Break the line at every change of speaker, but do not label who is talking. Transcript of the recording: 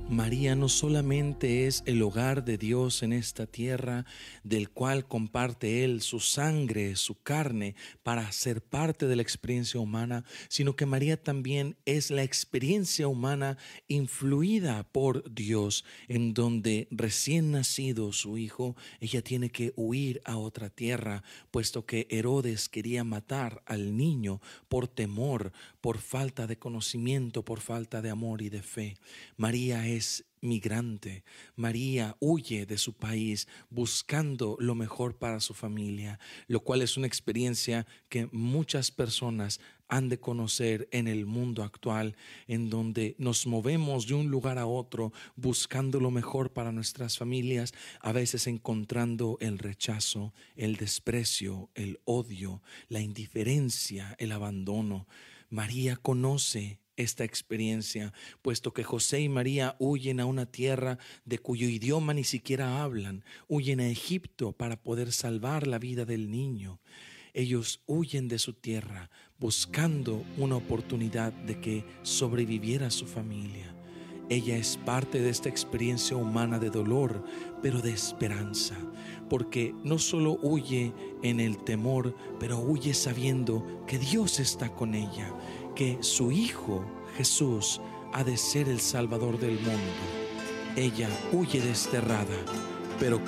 María no solamente es el hogar de Dios en esta tierra, del cual comparte Él su sangre, su carne, para ser parte de la experiencia humana, sino que María también es la experiencia humana influida por Dios, en donde recién nacido su hijo, ella tiene que huir a otra tierra, puesto que Herodes quería matar al niño por temor, por falta de conocimiento, por falta de amor y de fe. María es migrante. María huye de su país buscando lo mejor para su familia, lo cual es una experiencia que muchas personas han de conocer en el mundo actual, en donde nos movemos de un lugar a otro buscando lo mejor para nuestras familias, a veces encontrando el rechazo, el desprecio, el odio, la indiferencia, el abandono. María conoce esta experiencia, puesto que José y María huyen a una tierra de cuyo idioma ni siquiera hablan, huyen a Egipto para poder salvar la vida del niño. Ellos huyen de su tierra buscando una oportunidad de que sobreviviera su familia. Ella es parte de esta experiencia humana de dolor, pero de esperanza, porque no solo huye en el temor, pero huye sabiendo que Dios está con ella, que su Hijo Jesús ha de ser el Salvador del mundo. Ella huye desterrada, pero